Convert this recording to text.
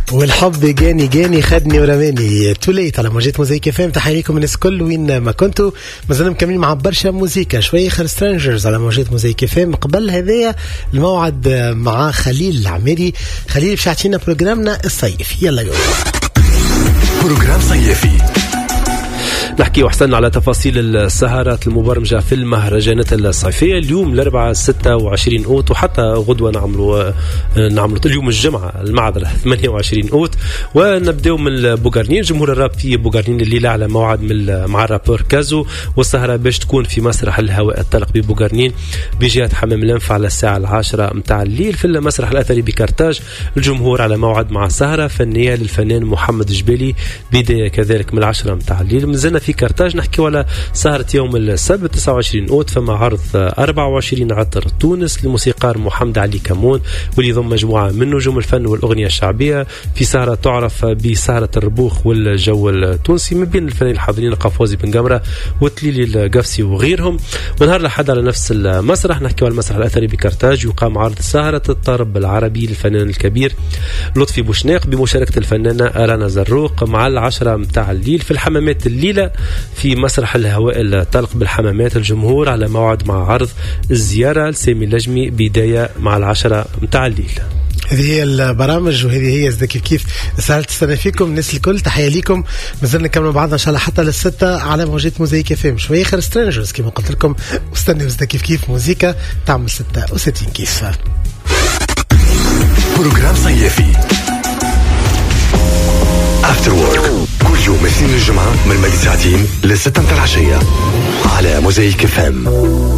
والحب جاني خدني ورماني توليت على موجات موزيك فهم. تحية لكم الناس كل وين ما كنتوا، مازلنا مكملين مع برشا موزيكا شوية اخر سترينجرز على موجات موزيك فهم. قبل هذايا الموعد مع خليل العميري. خليل باش يعطينا بروجرامنا الصيفي. يلا جو بروجرام صيفي نحكي وحصلنا على تفاصيل السهرات المبرمجة في المهرجانات الصيفية اليوم الأربعاء 26 أوت، وحتى غدوة نعملوا اليوم الجمعة المعذرة 28 أوت. ونبدأ من بوغارنين. جمهور الراب في بوغارنين الليلة على موعد مع الرابور كازو، والسهرة باش تكون في مسرح الهواء الطلق ببوغارنين بجهة حمام الأنف على الساعة 10 متاع الليل. في المسرح الأثري بكرتاج الجمهور على موعد مع سهرة فنية للفنان محمد جبالي بداية كذلك من 10 متاع الليل. مازلنا في كرتاج نحكي ولا سهرة يوم السبت 29 أوت، فما عرض 24 عطر تونس للموسيقار محمد علي كمون، واللي يضم مجموعة من نجوم الفن والأغنية الشعبية في سهرة تعرف بسهرة الربوخ والجو التونسي من بين الفنانين الحاضرين قفوزي بن قمرة وتليلي القفسي وغيرهم. ونهار الأحد على نفس المسرح نحكي على المسرح الأثري بكرتاج يقام عرض سهرة الطرب العربي للفنان الكبير لطفي بوشناق بمشاركة الفنانة رانا زروق مع 10 متاع الليل في الحمامات الليلة في مسرح الهواء الطلق بالحمامات. الجمهور على موعد مع عرض الزيارة لسامي اللجمي بداية مع 10 متاع الليل. هذه هي البرامج وهذه هي كيف سهلت السنة فيكم الناس الكل. تحية لكم، مازلنا نكملوا بعضنا إن شاء الله حتى للستة على موجات موزيك فهم. شوية خير سترينجرز كما قلت لكم، واستنوا كيف موزيكا تعمل 66 كيف. بروجرام صيفي After Work كل يوم اثنين الجمعة من 2 ساعتين ل6 العشية على موزيك فهم.